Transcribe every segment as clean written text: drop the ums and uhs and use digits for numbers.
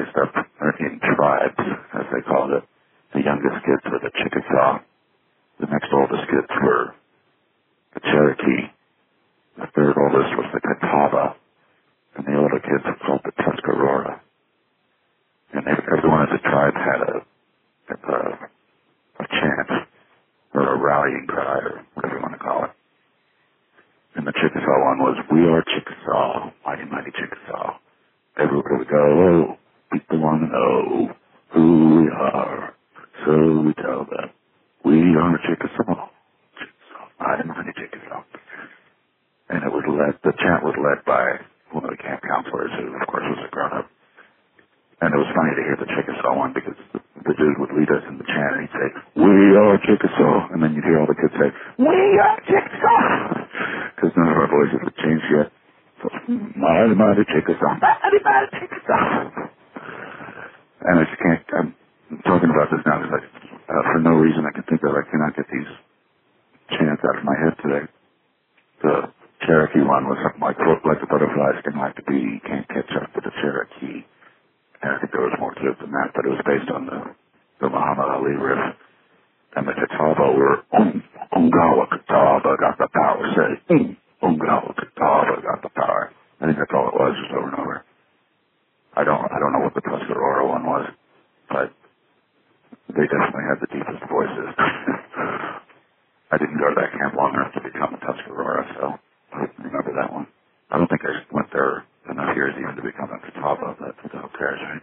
organized up in tribes, as they called it. The youngest kids were the Chickasaw. The next oldest kids were the Cherokee. The third oldest was the Catawba. And the older kids were called the Tuscarora. And everyone in the tribe had a chant, or a rallying cry, or whatever you want to call it. And the Chickasaw one was, "We are Chickasaw, mighty, mighty Chickasaw. Everywhere we go, people want to know who we are. So we tell them, we are Chickasaw, Chickasaw, mighty, mighty Chickasaw." And the chant was led by one of the camp counselors, who, of course, was a grown-up. And it was funny to hear the Chickasaw one, because the dude would lead us in the chant, and he'd say, "We are Chickasaw," and then you'd hear all the kids say, "We are Chickasaw," because none of our voices had changed yet. So, mighty, mighty Chickasaw, mighty, mighty Chickasaw. And I just can't, I'm talking about this now because for no reason I can think of, I cannot get these chants out of my head today. The Cherokee one was something like, "Look like the butterflies can like the bee, can't catch up to the Cherokee." And I think there was more to it than that, but it was based on the Muhammad Ali riff. And the Catawba were, "Ungawa Catawba got the power," say, "Ungawa Catawba got the power." I think that's all it was, just over and over. I don't know what the Tuscarora one was, but they definitely had the deepest voices. I didn't go to that camp long enough to become a Tuscarora, so I don't remember that one. I don't think I went there enough years even to become a Catawba, but who cares, right?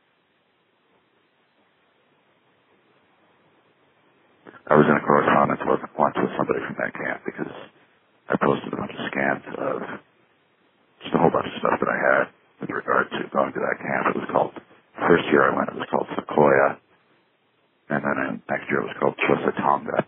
I was in a correspondence once with somebody from that camp because I posted a bunch of scans of just a whole bunch of stuff that I had with regard to going to that camp. It was called, first year I went, it was called Sequoia, and then next year it was called Chussatonga.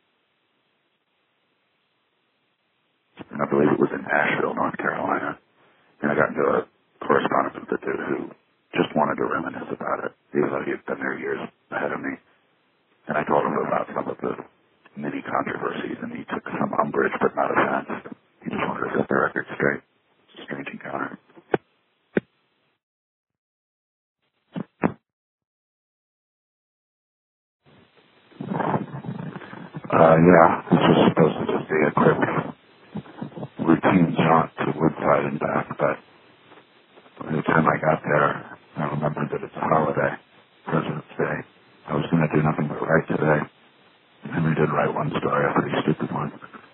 And I believe it was in Asheville, North Carolina. And I got into a correspondence with the dude who just wanted to reminisce about it. He had been there years ahead of me. And I told him about some of the many controversies, and he took some umbrage, but not offense. He just wanted to set the record straight. It's a strange encounter. Yeah, this was supposed to just be a quick routine jaunt to Woodside and back, but by the time I got there, I remembered that it's a holiday, President's Day. I was going to do nothing but write today. Henry did write one story, a pretty stupid one.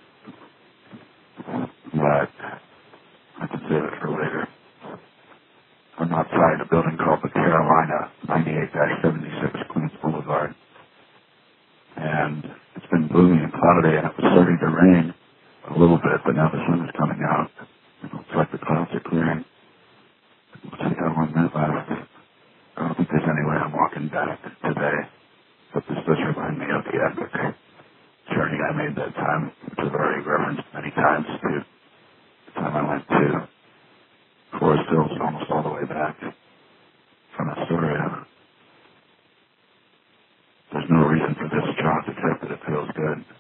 But I can save it for later. I'm outside a building called the Carolina, 98-76 Queens Boulevard. And it's been gloomy and cloudy, and it was starting to rain a little bit, but now the sun is coming out. It looks like the clouds are clearing. Looks like I got 1 minute left. I don't think there's any way I'm walking back today, but this does remind me of the epic journey I made that time, which I've already referenced many times, to the time I went to Forest Hills almost all the way back from Astoria. There's no reason for this jaunt except that it feels good.